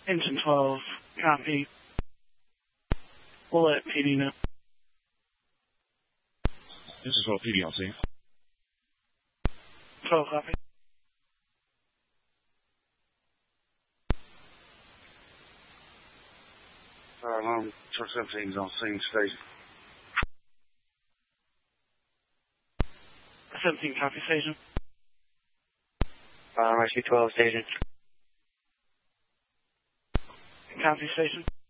Engine 12, copy. We'll let PD know. This is 12 PD, I'll see. 12, copy. Truck 17 is on scene station. 17, copy, station. RC 12, station. Copy, station.